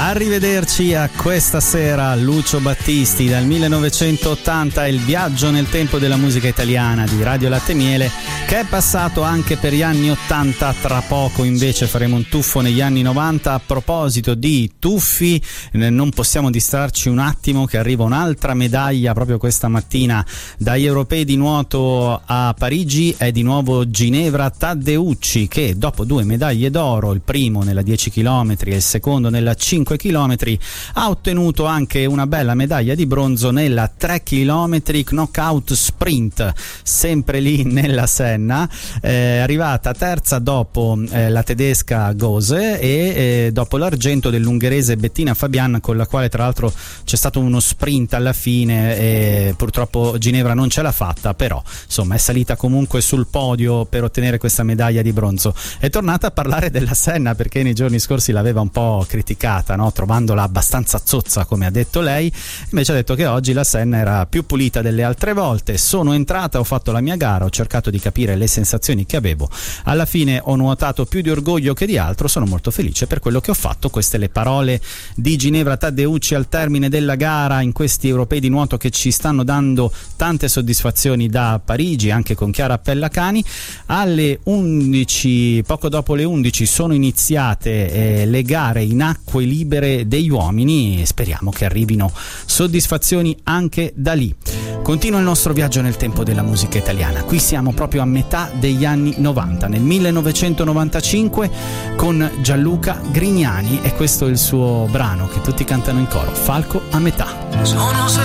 Arrivederci a questa sera, Lucio Battisti, dal 1980, il viaggio nel tempo della musica italiana di Radio Latte Miele, che è passato anche per gli anni 80. Tra poco invece faremo un tuffo negli anni 90. A proposito di tuffi, non possiamo distrarci un attimo che arriva un'altra medaglia proprio questa mattina dagli europei di nuoto a Parigi. È di nuovo Ginevra Taddeucci che dopo 2 medaglie d'oro, il primo nella 10 km e il secondo nella 5 km, ha ottenuto anche una bella medaglia di bronzo nella 3 km knockout sprint, sempre lì nella Senna. È arrivata terza dopo la tedesca Gose e dopo l'argento dell'ungherese Bettina Fabian, con la quale tra l'altro c'è stato uno sprint alla fine e purtroppo Ginevra non ce l'ha fatta, però insomma è salita comunque sul podio per ottenere questa medaglia di bronzo. È tornata a parlare della Senna perché nei giorni scorsi l'aveva un po' criticata, no? Trovandola abbastanza zozza, come ha detto lei. Invece ha detto che oggi la Senna era più pulita delle altre volte. Sono entrata, ho fatto la mia gara, ho cercato di capire le sensazioni che avevo, alla fine ho nuotato più di orgoglio che di altro, sono molto felice per quello che ho fatto. Queste le parole di Ginevra Taddeucci al termine della gara in questi europei di nuoto che ci stanno dando tante soddisfazioni da Parigi, anche con Chiara Pellacani. Alle 11, poco dopo le 11, sono iniziate le gare in acque libere degli uomini, speriamo che arrivino soddisfazioni anche da lì. Continua il nostro viaggio nel tempo della musica italiana. Qui siamo proprio a metà degli anni 90, nel 1995, con Gianluca Grignani, e questo è il suo brano che tutti cantano in coro, Falco a metà. Sono